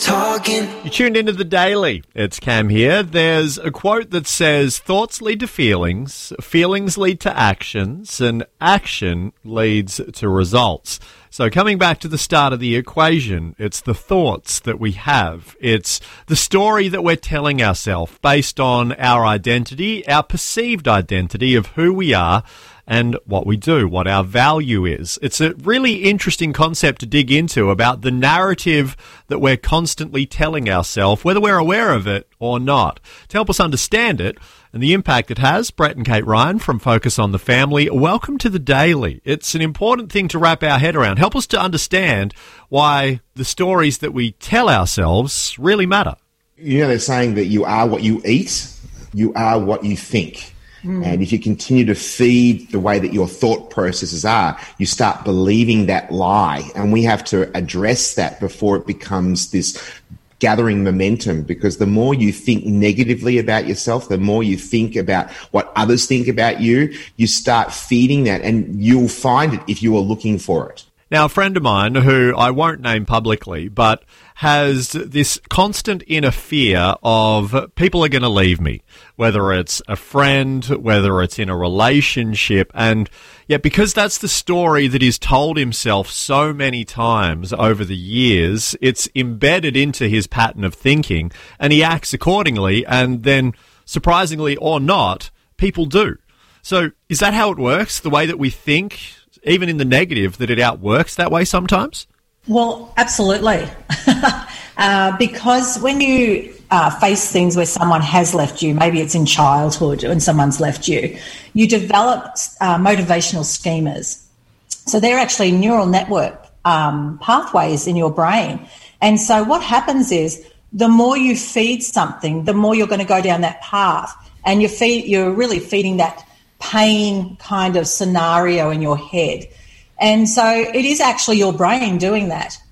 You tuned into The Daily. It's Cam here. There's a quote that says, thoughts lead to feelings, feelings lead to actions, and action leads to results. So coming back to the start of the equation, it's the thoughts that we have. It's the story that we're telling ourselves based on our identity, our perceived identity of who we are and what we do, what our value is. It's a really interesting concept to dig into about the narrative that we're constantly telling ourselves, whether we're aware of it or not. To help us understand it and the impact it has, Brett and Kate Ryan from Focus on the Family, welcome to The Daily. It's an important thing to wrap our head around. Help us to understand why the stories that we tell ourselves really matter. You know, they're saying that you are what you eat, you are what you think. And if you continue to feed the way that your thought processes are, you start believing that lie. And we have to address that before it becomes this gathering momentum, because the more you think negatively about yourself, the more you think about what others think about you, you start feeding that, and you'll find it if you are looking for it. Now, a friend of mine, who I won't name publicly, but has this constant inner fear of people are going to leave me, whether it's a friend, whether it's in a relationship. And yet, because that's the story that he's told himself so many times over the years, it's embedded into his pattern of thinking, and he acts accordingly. And then, surprisingly or not, people do. So is that how it works, the way that we think, even in the negative, that it outworks that way sometimes? Well, absolutely. Because when you face things where someone has left you, maybe it's in childhood when someone's left you, you develop motivational schemas. So they're actually neural network pathways in your brain. And so what happens is the more you feed something, the more you're going to go down that path. And you're really feeding that pain kind of scenario in your head. And so it is actually your brain doing that.